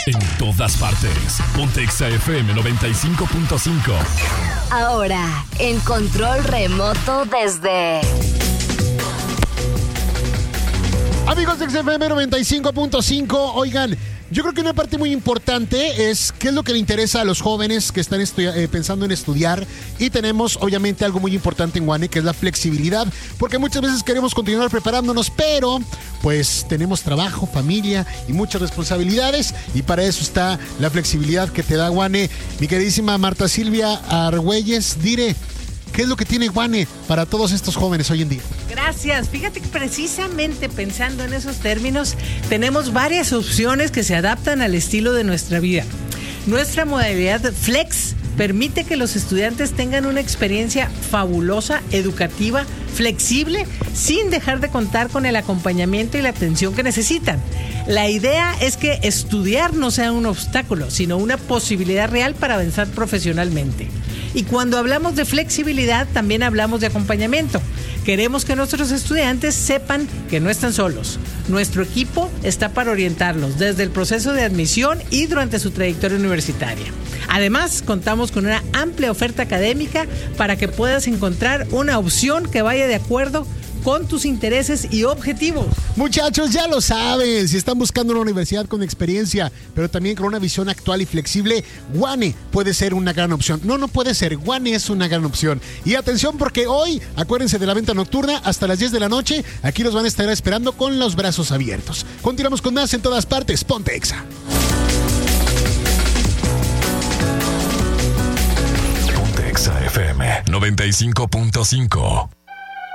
En todas partes. Ponte Exa FM 95.5. Ahora, en control remoto desde... Amigos de Exa FM 95.5, oigan, yo creo que una parte muy importante es qué es lo que le interesa a los jóvenes que están pensando en estudiar, y tenemos obviamente algo muy importante en UANE, que es la flexibilidad, porque muchas veces queremos continuar preparándonos, pero pues tenemos trabajo, familia y muchas responsabilidades, y para eso está la flexibilidad que te da UANE. Mi queridísima Marta Silvia Argüelles, dire, ¿qué es lo que tiene UANE para todos estos jóvenes hoy en día? Gracias. Fíjate que precisamente pensando en esos términos, tenemos varias opciones que se adaptan al estilo de nuestra vida. Nuestra modalidad Flex permite que los estudiantes tengan una experiencia fabulosa, educativa, flexible, sin dejar de contar con el acompañamiento y la atención que necesitan. La idea es que estudiar no sea un obstáculo, sino una posibilidad real para avanzar profesionalmente. Y cuando hablamos de flexibilidad, también hablamos de acompañamiento. Queremos que nuestros estudiantes sepan que no están solos. Nuestro equipo está para orientarlos desde el proceso de admisión y durante su trayectoria universitaria. Además, contamos con una amplia oferta académica para que puedas encontrar una opción que vaya de acuerdo con tus intereses y objetivos. Muchachos, ya lo saben, si están buscando una universidad con experiencia, pero también con una visión actual y flexible, UANE puede ser una gran opción. No puede ser, UANE es una gran opción. Y atención, porque hoy, acuérdense de la venta nocturna hasta las 10 de la noche, aquí los van a estar esperando con los brazos abiertos. Continuamos con más en todas partes, ponte Exa. Ponte Exa FM 95.5.